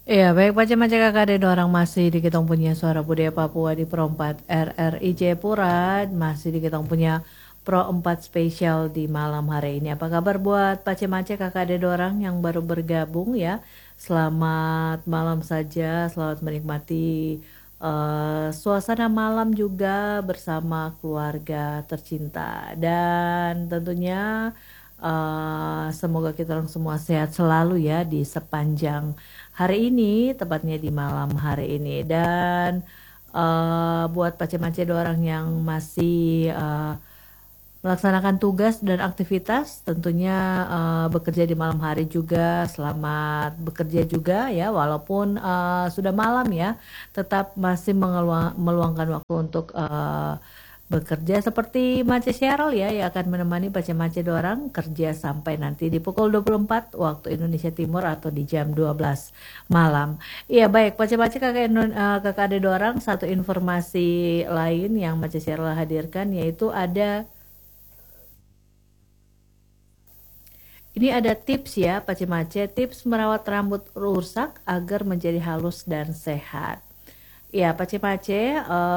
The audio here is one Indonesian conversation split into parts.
Iya, baik macam-macam kakak ada orang masih di Kitong punya Suara Budaya Papua di Pro 4 RRI Jayapura, masih di Kitong punya Pro 4 spesial di malam hari ini. Apa kabar buat pace-mace kakak ada orang yang baru bergabung ya? Selamat malam saja, selamat menikmati suasana malam juga bersama keluarga tercinta dan tentunya semoga kita orang semua sehat selalu ya di sepanjang hari ini, tepatnya di malam hari ini. Dan buat pace-mace orang yang masih melaksanakan tugas dan aktivitas, tentunya bekerja di malam hari juga, selamat bekerja juga ya, walaupun sudah malam ya, tetap masih meluangkan waktu untuk bekerja seperti Mace Cheryl ya, yang akan menemani Pace-Mace orang kerja sampai nanti di pukul 24 waktu Indonesia Timur atau di jam 12 malam. Iya baik, Pace-Mace kakak ada orang, satu informasi lain yang Mace Cheryl hadirkan yaitu ini ada tips ya Pace-Mace, tips merawat rambut rusak agar menjadi halus dan sehat. Ya Pace-Mace,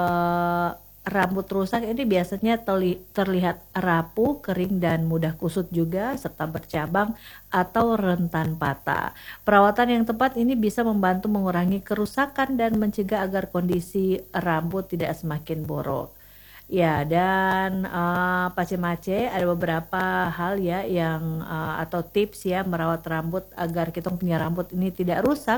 rambut rusak ini biasanya terlihat rapuh, kering dan mudah kusut juga serta bercabang atau rentan patah. Perawatan yang tepat ini bisa membantu mengurangi kerusakan dan mencegah agar kondisi rambut tidak semakin buruk. Ya, dan Pace-Mace ada beberapa hal ya yang atau tips ya merawat rambut agar kita punya rambut ini tidak rusak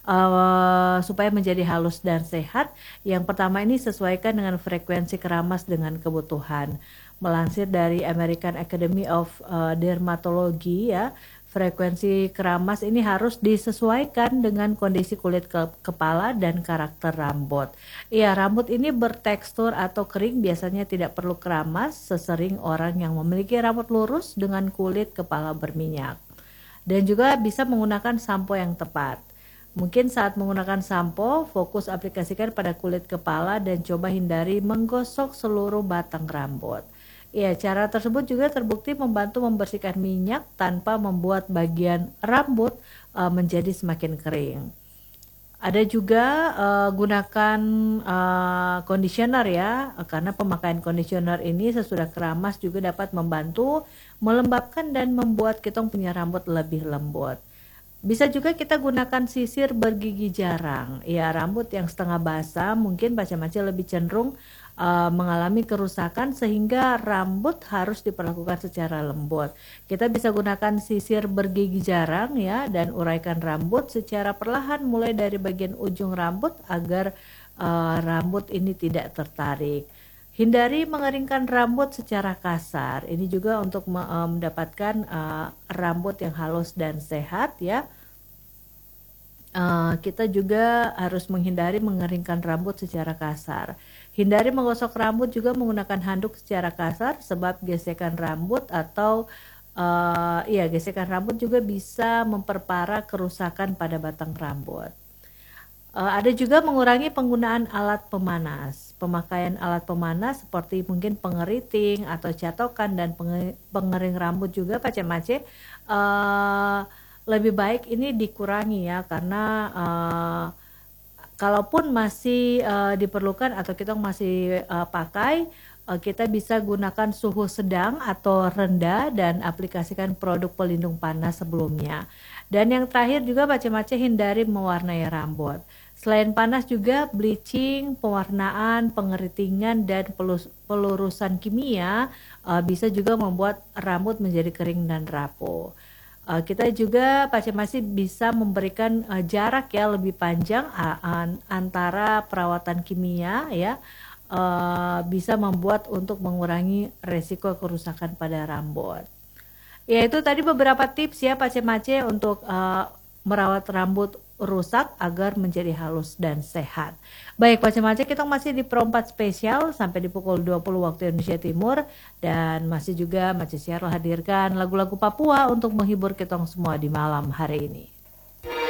supaya menjadi halus dan sehat. Yang pertama ini sesuaikan dengan frekuensi keramas dengan kebutuhan. Melansir dari American Academy of Dermatology ya, frekuensi keramas ini harus disesuaikan dengan kondisi kulit kepala dan karakter rambut. Ya, rambut ini bertekstur atau kering biasanya tidak perlu keramas sesering orang yang memiliki rambut lurus dengan kulit kepala berminyak. Dan juga bisa menggunakan sampo yang tepat. Mungkin saat menggunakan sampo, fokus aplikasikan pada kulit kepala dan coba hindari menggosok seluruh batang rambut. Ya, cara tersebut juga terbukti membantu membersihkan minyak tanpa membuat bagian rambut menjadi semakin kering. Ada juga gunakan conditioner ya, karena pemakaian conditioner ini sesudah keramas juga dapat membantu melembabkan dan membuat kita punya rambut lebih lembut. Bisa juga kita gunakan sisir bergigi jarang. Ya, rambut yang setengah basah mungkin Pace-Mace lebih cenderung mengalami kerusakan sehingga rambut harus diperlakukan secara lembut. Kita bisa gunakan sisir bergigi jarang ya dan uraikan rambut secara perlahan mulai dari bagian ujung rambut agar rambut ini tidak tertarik. Hindari mengeringkan rambut secara kasar. Ini juga untuk mendapatkan rambut yang halus dan sehat ya. Kita juga harus menghindari mengeringkan rambut secara kasar. Hindari menggosok rambut juga menggunakan handuk secara kasar sebab gesekan rambut atau gesekan rambut juga bisa memperparah kerusakan pada batang rambut. Ada juga mengurangi penggunaan alat pemanas. Pemakaian alat pemanas seperti mungkin pengeriting atau catokan dan pengering rambut juga Pace-Mace lebih baik ini dikurangi ya, karena kalaupun masih diperlukan atau kita masih pakai, kita bisa gunakan suhu sedang atau rendah dan aplikasikan produk pelindung panas sebelumnya. Dan yang terakhir juga Pace-Mace hindari mewarnai rambut. Selain panas juga bleaching, pewarnaan, pengeritingan dan pelurusan kimia bisa juga membuat rambut menjadi kering dan rapuh. Kita juga Pace-Mace bisa memberikan jarak ya lebih panjang antara perawatan kimia ya, bisa membuat untuk mengurangi resiko kerusakan pada rambut. Ya itu tadi beberapa tips ya Pace-Mace untuk merawat rambut rusak agar menjadi halus dan sehat. Baik Pace-Mace, kita masih di Pro 4 spesial sampai di pukul 20 waktu Indonesia Timur dan masih juga Mace Cheryl hadirkan lagu-lagu Papua untuk menghibur kita semua di malam hari ini.